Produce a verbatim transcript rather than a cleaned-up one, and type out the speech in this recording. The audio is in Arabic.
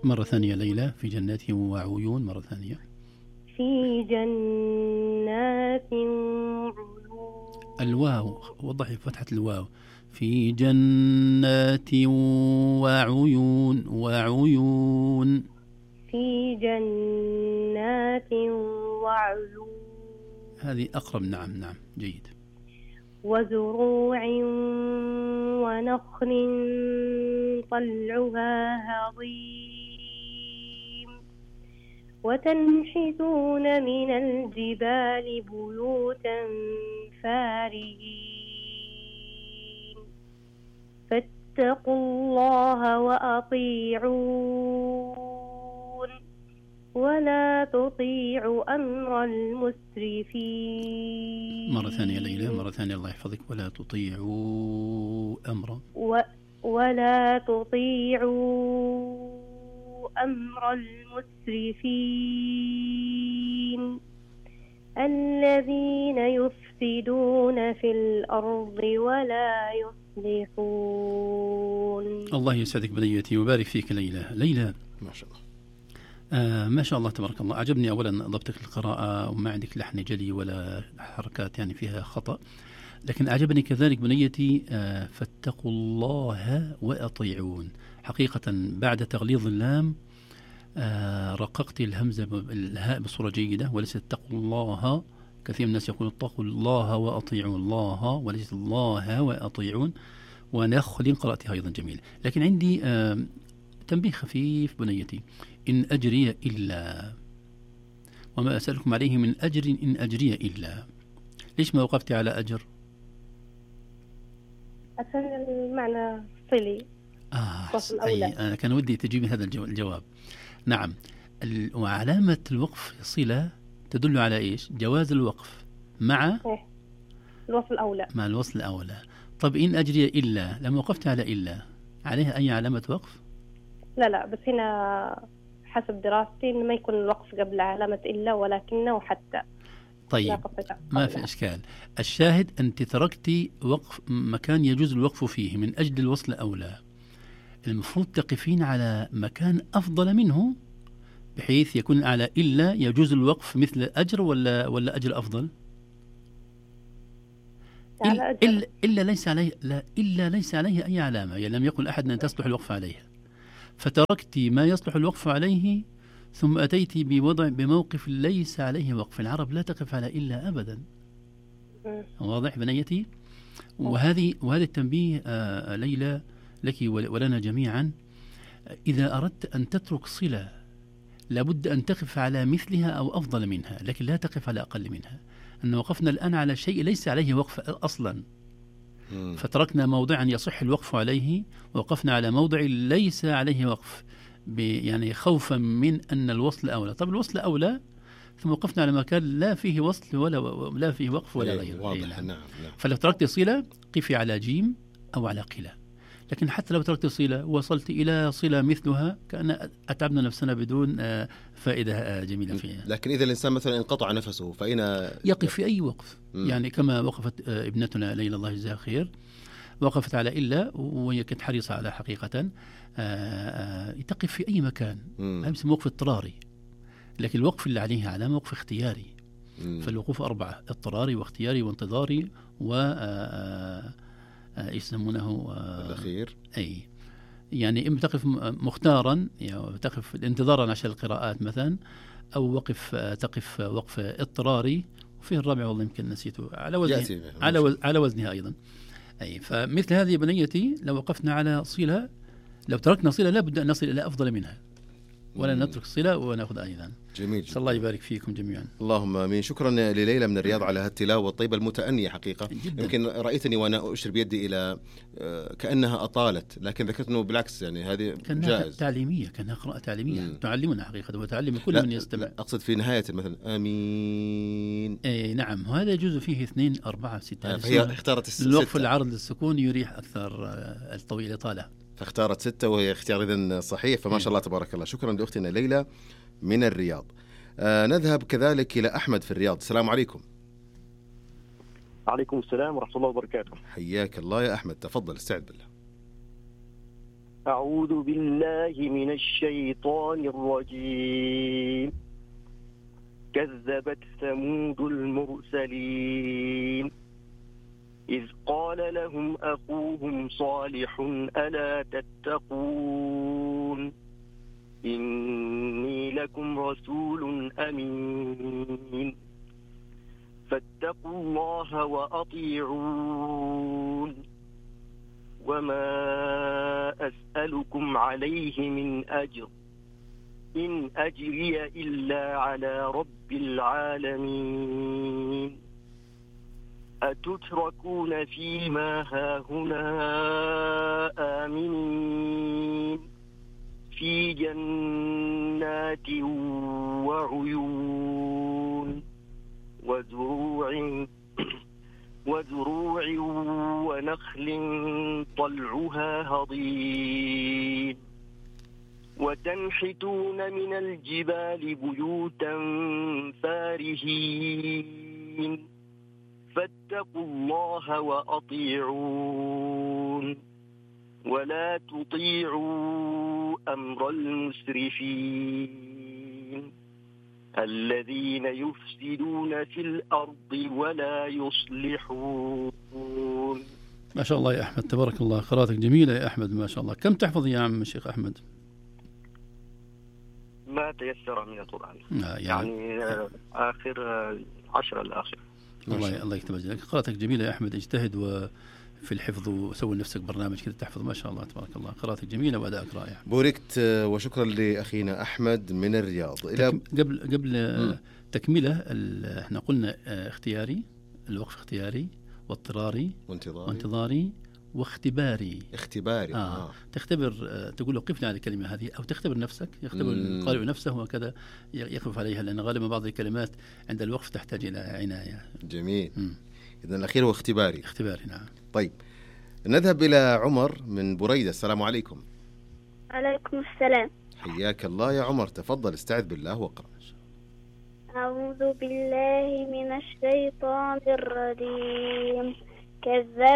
مرة ثانية ليلى. في جنات وعيون مرة ثانية. في جنات وعيون. الواو وضحي فتحة الواو. في جنات وعيون وعيون. في جنات وعيون. هذه أقرب. نعم نعم جيد. وزروع ونخل طلعها هضيم وتنحتون من الجبال بيوتا فارهين فاتقوا الله وأطيعون ولا تطيعوا أمر المسرفين. مرة ثانية ليلى. مرة ثانية الله يحفظك. ولا تطيعوا أمر و ولا تطيعوا أمر المسرفين الذين يفسدون في الأرض ولا يصلحون. الله يسعدك بنيتي وبارك فيك ليلى. ليلى ما شاء الله. آه ما شاء الله تبارك الله. عجبني أولا ضبطك القراءة وما عندك لحن جلي ولا حركات يعني فيها خطأ، لكن أعجبني كذلك بنيتي آه فاتقوا الله وأطيعون. حقيقة بعد تغليظ اللام آه رققت الهمزة الهاء بصورة جيدة، وليس اتقوا الله. كثير من الناس يقول اتقوا الله وأطيعوا الله، وليس الله وأطيعون. ونخل قرأتها أيضا جميل. لكن عندي آه تنبيه خفيف بنيتي. إن أجري إلا وما أسألكم عليه من أجر إن أجري إلا. ليش ما وقفتي على أجر؟ عشان المعنى صلي. آه أي أنا كان ودي تجيبي هذا الجواب. نعم. وعلامة الوقف صلة تدل على إيش؟ جواز الوقف مع الوصل الأولى. مع الوصل الأولى. طب إن أجري إلا لما وقفت على إلا عليها أي علامة وقف؟ لا لا، بس هنا حسب دراستي إن ما يكون الوقف قبل علامة إلا ولكنه وحتى. طيب ما في إشكال. الشاهد أنت تركتي وقف مكان يجوز الوقف فيه من أجل الوصل الأولى، المفروض تقفين على مكان أفضل منه بحيث يكون على إلا يجوز الوقف مثل أجر ولا ولا أجر أفضل؟ إلا, إلا, إلا ليس عليه لا إلا ليس عليه أي علامة، يعني لم يقل أحد أن تصلح الوقف عليها، فتركت ما يصلح الوقف عليه ثم أتيت بوضع بموقف ليس عليه وقف. العرب لا تقف على إلا أبدا. واضح بنيتي؟ وهذه وهذا التنبيه آه ليلى لك ولنا جميعا. إذا أردت أن تترك صلة لابد أن تقف على مثلها أو أفضل منها، لكن لا تقف على أقل منها. أن وقفنا الآن على شيء ليس عليه وقف أصلا، فتركنا موضعا يصح الوقف عليه ووقفنا على موضع ليس عليه وقف، يعني خوفا من أن الوصل أولى. طب الوصل أولى ثم وقفنا على مكان لا فيه وصل ولا لا فيه وقف ولا غيره. واضح. نعم. نعم. فلو تركت صلة قفي على جيم أو على قلة. لكن حتى لو تركت صلة وصلت إلى صلة مثلها كأن أتعبنا نفسنا بدون فائدة جميلة فيها. لكن إذا الإنسان مثلا انقطع نفسه فأين يقف؟ في أي وقف. م. يعني كما وقفت ابنتنا ليلى الله يجزاها خير، وقفت على إلا وهي كانت حريصة على حقيقة تقف في أي مكان. هذا اسمه وقف اضطراري، لكن الوقف اللي عليه علامة وقف اختياري. م. فالوقوف أربعة: اضطراري واختياري وانتظاري و يسمونه الأخير. أي يعني إما تقف مختارا يعني تقف انتظارا عشان القراءات مثلا، أو وقف تقف وقف اضطراري. وفيه الرابع والله يمكن نسيته على وزنه على وز... على وزنها أيضا. أي فمثل هذه بنيتي لو وقفنا على صلة، لو تركنا صلة لابد أن نصل إلى أفضل منها، ولا نترك الصلة ونأخذ أيضا. جميل جدا. الله يبارك فيكم جميعا. اللهم آمين. شكرا لليلى من الرياض على هالتلاوة الطيبة المتأنية حقيقة جدا. يمكن رأيتني وأنا أشير بيدي إلى كأنها أطالت، لكن ذكرت أنه بالعكس يعني هذه كانها تعليمية، كانها قراءة تعليمية مم. تعلمنا حقيقة وتعلم كل من يستمع. أقصد في نهاية مثلا آمين. أي نعم، وهذا يجوز فيه اثنين أربعة ستة. آه فهي اختارت الستة. الوقف العرض للسكون يريح أكثر الطويل إطالة، فاختارت ستة وهي اختيار إذن صحيح. فما شاء الله تبارك الله. شكرا لأختنا ليلى من الرياض. آه نذهب كذلك إلى أحمد في الرياض. السلام عليكم. عليكم السلام ورحمة الله وبركاته. حياك الله يا أحمد، تفضل استعد بالله. أعوذ بالله من الشيطان الرجيم. كذبت ثمود المرسلين إذ قال لهم أخوهم صالح ألا تتقون إني لكم رسول أمين فاتقوا الله وأطيعون وما أسألكم عليه من أجر إن أجري إلا على رب العالمين أتتركون فيما هاهنا آمنين في جنات وعيون وزروع وزروع ونخل طلعها هضيم وتنحتون من الجبال بيوتا فارهين فاتقوا الله وأطيعون ولا تطيعوا أمر المسرفين الذين يفسدون في الأرض ولا يصلحون. ما شاء الله يا أحمد، تبارك الله، قراءتك جميلة يا أحمد ما شاء الله. كم تحفظ يا عم الشيخ أحمد؟ ما تيسر من القرآن. آه يعني, يعني آخر عشرة الآخر. الله الله يكتب أجرك. قراءتك جميلة يا أحمد، اجتهد وفي الحفظ وسوي لنفسك برنامج كذا تحفظ. ما شاء الله تبارك الله، قراءتك جميلة وأدائك رائع. بوركت وشكرا لأخينا أحمد من الرياض. إلى قبل قبل تكملة، احنا قلنا اختياري، الوقف اختياري واضطراري وانتظاري وانتظاري واختباري. اختباري آه. آه. تختبر، تقول له قفنا على الكلمة هذه، أو تختبر نفسك، يختبر القارئ نفسه وكذا يقف عليها، لأن غالبا بعض الكلمات عند الوقف تحتاج إلى عناية. جميل. إذن الأخير هو اختباري. اختباري نعم. طيب نذهب إلى عمر من بريدة. السلام عليكم. عليكم السلام. حياك الله يا عمر، تفضل استعذ بالله واقرأ. أعوذ بالله من الشيطان الرجيم. كذب